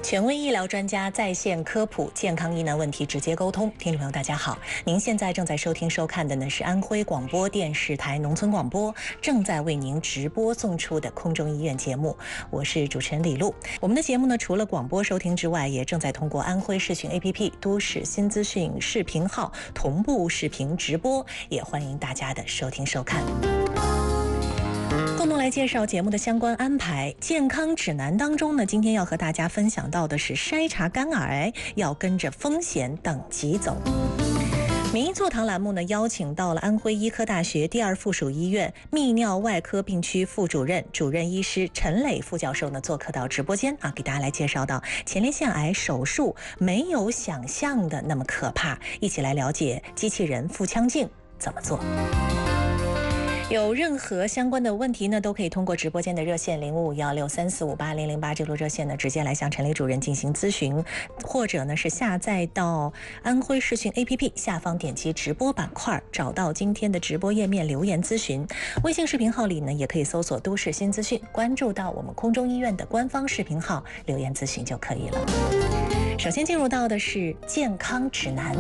权威医疗专家在线科普，健康疑难问题直接沟通。听众朋友大家好，您现在正在收听收看的呢是安徽广播电视台农村广播正在为您直播送出的空中医院节目，我是主持人李璐。我们的节目呢除了广播收听之外，也正在通过安徽视讯 APP 都市新资讯视频号同步视频直播，也欢迎大家的收听收看。共同来介绍节目的相关安排。健康指南当中呢，今天要和大家分享到的是筛查肝癌要跟着风险等级走。名医座谈栏目呢，邀请到了安徽医科大学第二附属医院泌尿外科病区副主任、主任医师陈磊副教授呢，做客到直播间啊，给大家来介绍到前列腺癌手术没有想象的那么可怕，一起来了解机器人腹腔镜怎么做。有任何相关的问题呢，都可以通过直播间的热线055163458008这路热线呢，直接来向陈磊主任进行咨询，或者呢是下载到安徽视讯 APP 下方点击直播板块，找到今天的直播页面留言咨询。微信视频号里呢，也可以搜索都市新资讯，关注到我们空中医院的官方视频号留言咨询就可以了。首先进入到的是健康指南。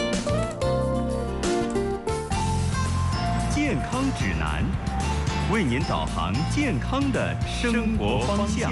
健康指南，为您导航健康的生活方向。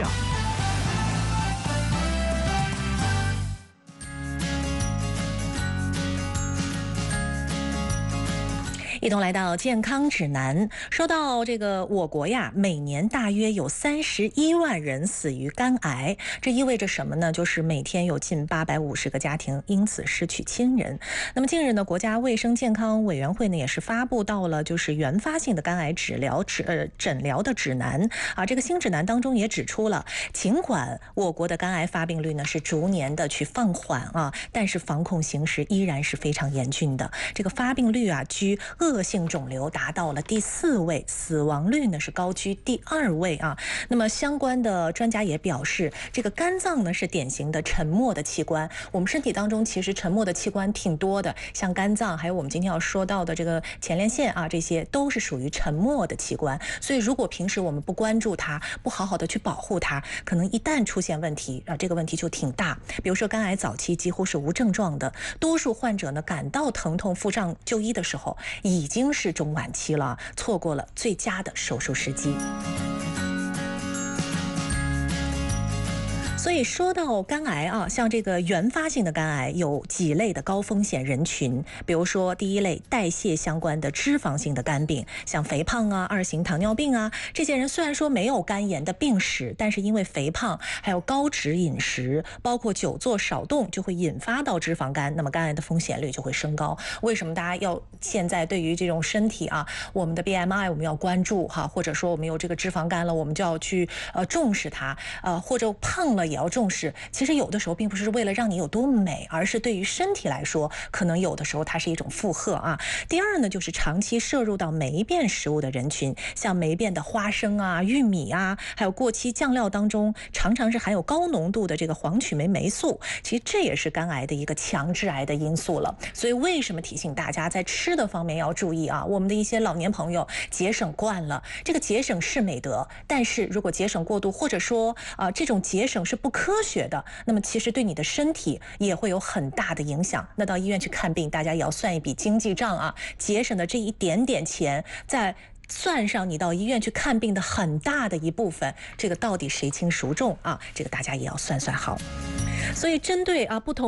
一同来到健康指南。说到这个我国呀，每年大约有31万人死于肝癌，这意味着什么呢？就是每天有近850个家庭因此失去亲人。那么近日呢，国家卫生健康委员会呢也是发布到了就是原发性的肝癌诊疗的指南啊。这个新指南当中也指出了，尽管我国的肝癌发病率呢是逐年的去放缓啊，但是防控形势依然是非常严峻的。这个发病率啊居恶性肿瘤达到了第4位，死亡率呢是高居第2位啊。那么相关的专家也表示，这个肝脏呢是典型的沉默的器官。我们身体当中其实沉默的器官挺多的，像肝脏，还有我们今天要说到的这个前列腺啊，这些都是属于沉默的器官。所以如果平时我们不关注它，不好好的去保护它，可能一旦出现问题啊，这个问题就挺大。比如说肝癌早期几乎是无症状的，多数患者呢感到疼痛腹胀就医的时候，已经是中晚期了，错过了最佳的手术时机。所以说到肝癌啊，像这个原发性的肝癌有几类的高风险人群，比如说第一类代谢相关的脂肪性的肝病，像肥胖啊、2型糖尿病啊，这些人虽然说没有肝炎的病史，但是因为肥胖还有高脂饮食，包括久坐少动，就会引发到脂肪肝，那么肝癌的风险率就会升高。为什么大家要现在对于这种身体啊，我们的 BMI 我们要关注哈，或者说我们有这个脂肪肝了，我们就要去重视它，或者胖了也要重视。其实有的时候并不是为了让你有多美，而是对于身体来说，可能有的时候它是一种负荷啊。第二呢，就是长期摄入到霉变食物的人群，像霉变的花生啊、玉米啊，还有过期酱料当中，常常是含有高浓度的这个黄曲霉霉素，其实这也是肝癌的一个强致癌的因素了。所以为什么提醒大家在吃的方面要注意啊？我们的一些老年朋友节省惯了，这个节省是美德，但是如果节省过度，或者说这种节省是不科学的，那么其实对你的身体也会有很大的影响。那到医院去看病，大家也要算一笔经济账啊，节省的这一点点钱，再算上你到医院去看病的很大的一部分，这个到底谁轻孰重啊？这个大家也要算算好。所以针对不同